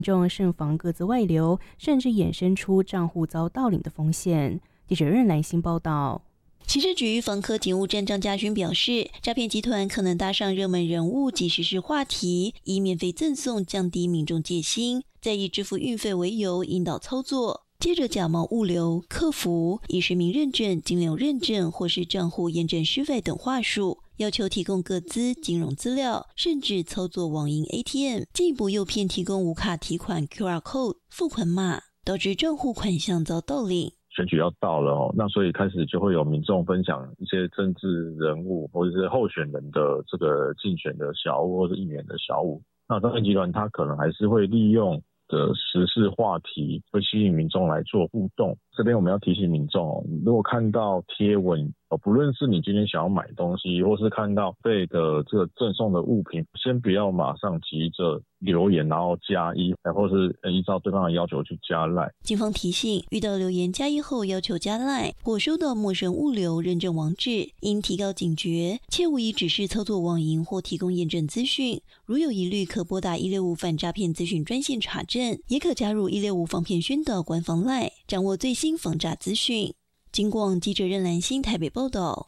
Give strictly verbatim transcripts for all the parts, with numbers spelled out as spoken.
众慎防各自外流，甚至衍生出账户遭盗领的风险。记者任兰心报道。 刑事局防科警务站张家勋表示，诈骗集团可能搭上热门人物及时事话题，以免费赠送降低民众戒心，再以支付运费为由引导操作，接着假冒物流、客服、以实名认证、金流认证或是账户验证虚费等话术，要求提供个资、金融资料，甚至操作网银 A T M， 进一步诱骗提供无卡提款 Q R code、付款码，导致账户款项遭盗领。 选举要到了哦，那所以开始就会有民众分享一些政治人物或者是候选人的这个竞选的小物或者是议员的小物。那诈骗集团它可能还是会利用的时事话题，会吸引民众来做互动。这边我们要提醒民众哦，如果看到贴文哦，不论是你今天想要买东西，或是看到被的这个赠送的物品，先不要马上急着留言，然后加一，或是依照对方的要求去加赖。 警方提醒，遇到留言加一后要求加赖，或收到陌生物流认证网址，应提高警觉，切勿以指示操作网银或提供验证资讯。如有疑虑，可拨打一六五反诈骗资讯专线查证，也可加入一六五防骗宣导官方赖，掌握最新防诈资讯。警广记者任兰心台北报道。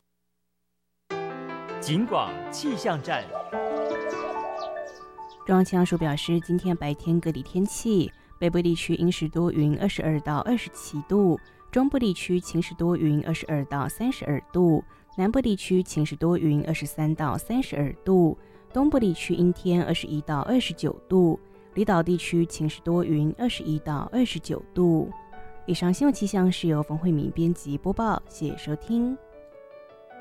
警广气象站。 中央气象署表示，今天白天各地天气，北部地区阴时多云，二十二到二十七度；中部地区晴时多云，二十二到三十二度；南部地区晴时多云，二十三到三十二度；东部地区阴天，二十一到二十九度；离岛地区晴时多云，二十一到二十九度。以上新闻气象是由冯慧敏编辑播报，谢谢收听。